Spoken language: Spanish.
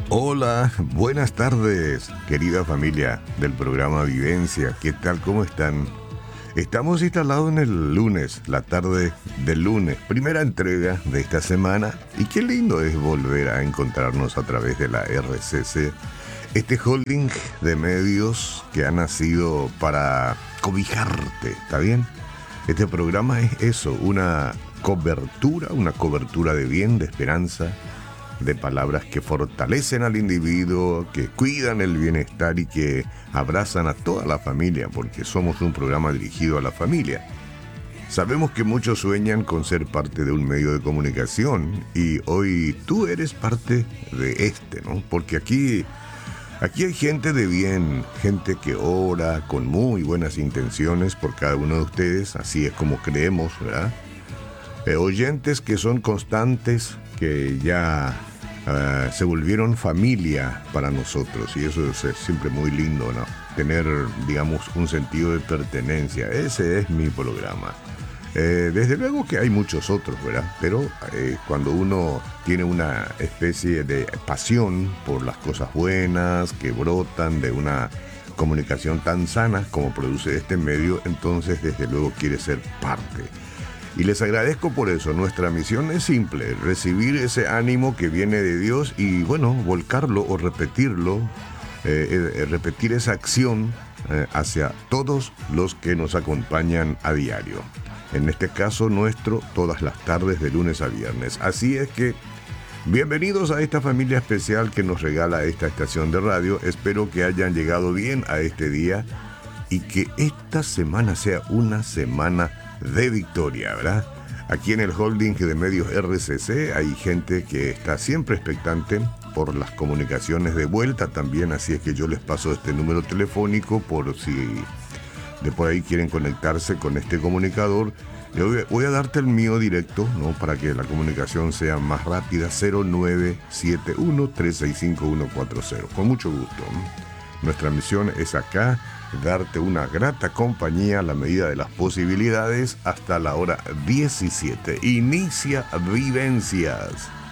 Hola, buenas tardes, querida familia del programa Vivencia. ¿Qué tal? ¿Cómo están? Estamos instalados en el lunes, la tarde del lunes, primera entrega de esta semana. Y qué lindo es volver a encontrarnos a través de la RCC, este holding de medios que ha nacido para cobijarte, ¿está bien? Este programa es eso, una cobertura de bien, de esperanza, de palabras que fortalecen al individuo, que cuidan el bienestar y que abrazan a toda la familia, porque somos un programa dirigido a la familia. Sabemos que muchos sueñan con ser parte de un medio de comunicación y hoy tú eres parte de ¿no? Porque aquí hay gente de bien, gente que ora con muy buenas intenciones por cada uno de ustedes, así es como creemos, ¿verdad? Oyentes que son constantes, que ya se volvieron familia para nosotros, y eso es siempre muy lindo, ¿no? Tener, digamos, un sentido de pertenencia. Ese es mi programa. Desde luego que hay muchos otros, ¿verdad? Pero cuando uno tiene una especie de pasión por las cosas buenas que brotan de una comunicación tan sana como produce este medio, entonces desde luego quiere ser parte. Y les agradezco por eso. Nuestra misión es simple: recibir ese ánimo que viene de Dios y, bueno, volcarlo o repetirlo, repetir esa acción hacia todos los que nos acompañan a diario. En este caso nuestro, todas las tardes de lunes a viernes. Así es que, bienvenidos a esta familia especial que nos regala esta estación de radio. Espero que hayan llegado bien a este día y que esta semana sea una semana de victoria, ¿verdad? Aquí en el holding de medios RCC hay gente que está siempre expectante por las comunicaciones de vuelta también, así es que yo les paso este número telefónico por si de por ahí quieren conectarse con este comunicador. Voy a darte el mío directo, ¿no? Para que la comunicación sea más rápida: 0971-365-140. Con mucho gusto, ¿no? Nuestra misión es acá darte una grata compañía a la medida de las posibilidades hasta la hora 17. Inicia Vivencias.